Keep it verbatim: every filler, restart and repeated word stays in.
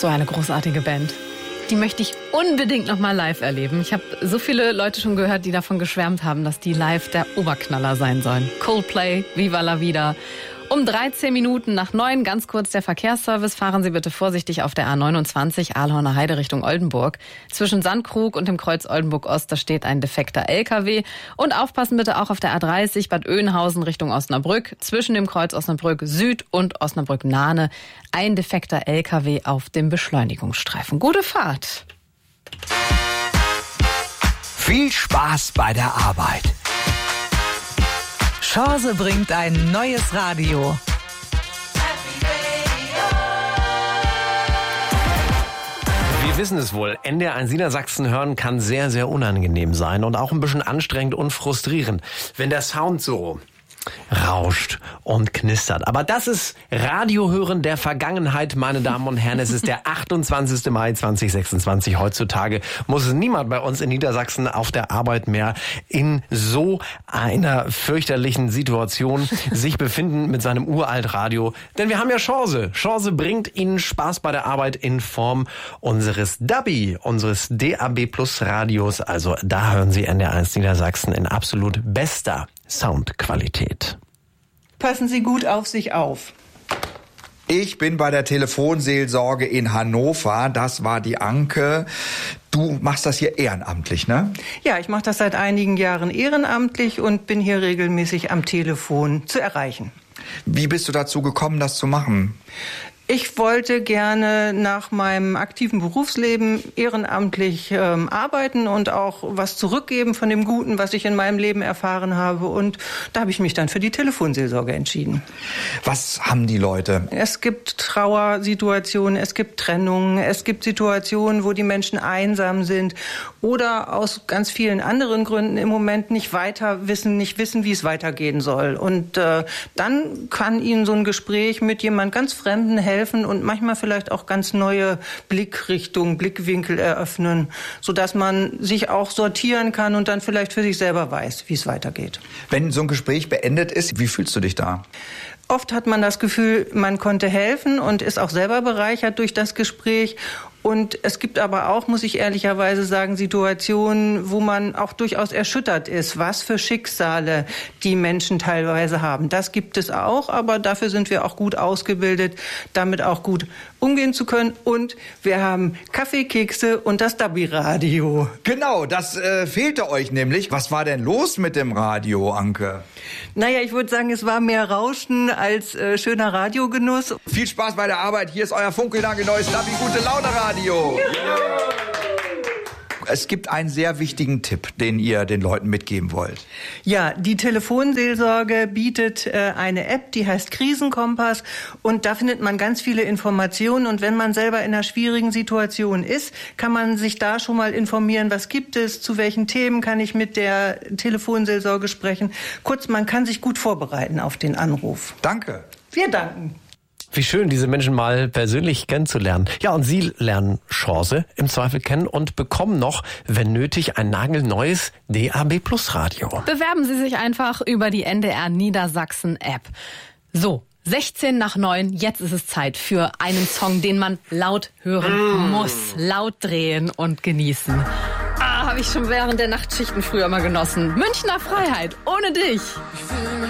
So eine großartige Band. Die möchte ich unbedingt noch mal live erleben. Ich habe so viele Leute schon gehört, die davon geschwärmt haben, dass die live der Oberknaller sein sollen. Coldplay, Viva la Vida. Um dreizehn Minuten nach neun, ganz kurz der Verkehrsservice. Fahren Sie bitte vorsichtig auf der A neunundzwanzig, Ahlhorner Heide Richtung Oldenburg. Zwischen Sandkrug und dem Kreuz Oldenburg-Ost, da steht ein defekter L K W. Und aufpassen bitte auch auf der A dreißig, Bad Oeynhausen Richtung Osnabrück. Zwischen dem Kreuz Osnabrück Süd und Osnabrück Nahne. Ein defekter L K W auf dem Beschleunigungsstreifen. Gute Fahrt. Viel Spaß bei der Arbeit. Chance bringt ein neues Radio. Wir wissen es wohl, N D R eins Niedersachsen hören kann sehr, sehr unangenehm sein und auch ein bisschen anstrengend und frustrierend, wenn der Sound so rauscht und knistert. Aber das ist Radiohören der Vergangenheit, meine Damen und Herren. Es ist der achtundzwanzigster Mai zweitausendsechsundzwanzig. Heutzutage muss es niemand bei uns in Niedersachsen auf der Arbeit mehr in so einer fürchterlichen Situation sich befinden mit seinem Uraltradio. Denn wir haben ja Chance. Chance bringt Ihnen Spaß bei der Arbeit in Form unseres D A B I, unseres D A B Plus Radios. Also da hören Sie N D R eins Niedersachsen in absolut bester Soundqualität. Passen Sie gut auf sich auf. Ich bin bei der Telefonseelsorge in Hannover. Das war die Anke. Du machst das hier ehrenamtlich, ne? Ja, ich mache das seit einigen Jahren ehrenamtlich und bin hier regelmäßig am Telefon zu erreichen. Wie bist du dazu gekommen, das zu machen? Ich wollte gerne nach meinem aktiven Berufsleben ehrenamtlich ähm, arbeiten und auch was zurückgeben von dem Guten, was ich in meinem Leben erfahren habe. Und da habe ich mich dann für die Telefonseelsorge entschieden. Was haben die Leute? Es gibt Trauersituationen, es gibt Trennungen, es gibt Situationen, wo die Menschen einsam sind oder aus ganz vielen anderen Gründen im Moment nicht weiter wissen, nicht wissen, wie es weitergehen soll. Und äh, dann kann ihnen so ein Gespräch mit jemand ganz Fremden helfen und manchmal vielleicht auch ganz neue Blickrichtungen, Blickwinkel eröffnen, sodass man sich auch sortieren kann und dann vielleicht für sich selber weiß, wie es weitergeht. Wenn so ein Gespräch beendet ist, wie fühlst du dich da? Oft hat man das Gefühl, man konnte helfen und ist auch selber bereichert durch das Gespräch. Und es gibt aber auch, muss ich ehrlicherweise sagen, Situationen, wo man auch durchaus erschüttert ist, was für Schicksale die Menschen teilweise haben. Das gibt es auch, aber dafür sind wir auch gut ausgebildet, damit auch gut umgehen zu können. Und wir haben Kaffee, Kekse und das D A B I-Radio. Genau, das äh, fehlte euch nämlich. Was war denn los mit dem Radio, Anke? Naja, ich würde sagen, es war mehr Rauschen als äh, schöner Radiogenuss. Viel Spaß bei der Arbeit. Hier ist euer funkelnagelneues D A B I Gute Laune Radio. Es gibt einen sehr wichtigen Tipp, den ihr den Leuten mitgeben wollt. Ja, die Telefonseelsorge bietet äh, eine App, die heißt Krisenkompass. Und da findet man ganz viele Informationen. Und wenn man selber in einer schwierigen Situation ist, kann man sich da schon mal informieren, was gibt es, zu welchen Themen kann ich mit der Telefonseelsorge sprechen. Kurz, man kann sich gut vorbereiten auf den Anruf. Danke. Wir danken. Wie schön, diese Menschen mal persönlich kennenzulernen. Ja, und Sie lernen Chance im Zweifel kennen und bekommen noch, wenn nötig, ein nagelneues D A B Plus Radio. Bewerben Sie sich einfach über die N D R Niedersachsen App. So, sechzehn nach neun, jetzt ist es Zeit für einen Song, den man laut hören muss. Laut drehen und genießen. Ah, habe ich schon während der Nachtschichten früher mal genossen. Münchner Freiheit, ohne dich. Ich fühle mich